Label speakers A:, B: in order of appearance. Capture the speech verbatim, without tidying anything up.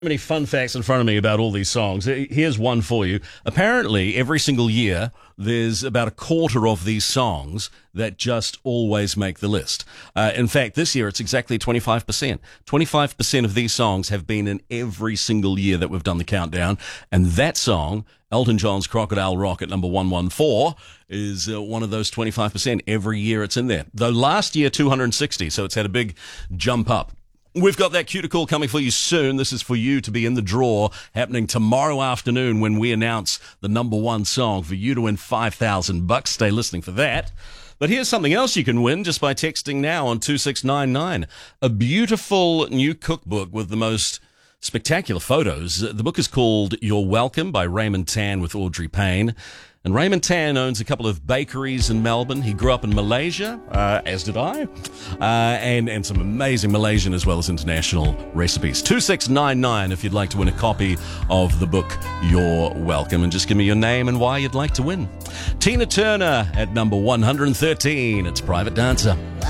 A: Many fun facts in front of me about all these songs. Here's one for you. Apparently, every single year, there's about a quarter of these songs that just always make the list. Uh, in fact, this year, it's exactly twenty-five percent. twenty-five percent of these songs have been in every single year that we've done the countdown. And that song, Elton John's Crocodile Rock at number one fourteen, is uh, one of those twenty-five percent. Every year it's in there. Though last year, two hundred sixty, so it's had a big jump up. We've got that cuticle coming for you soon. This is for you to be in the draw, happening tomorrow afternoon when we announce the number one song for you to win five thousand bucks. Stay listening for that. But here's something else you can win just by texting now on two six nine nine. A beautiful new cookbook with the most spectacular photos. The book is called You're Welcome by Raymond Tan with Audrey Payne. And Raymond Tan owns a couple of bakeries in Melbourne. He grew up in Malaysia, uh, as did I, uh, and, and some amazing Malaysian as well as international recipes. two six nine nine if you'd like to win a copy of the book You're Welcome. And just give me your name and why you'd like to win. Tina Turner at number one hundred thirteen. It's Private Dancer.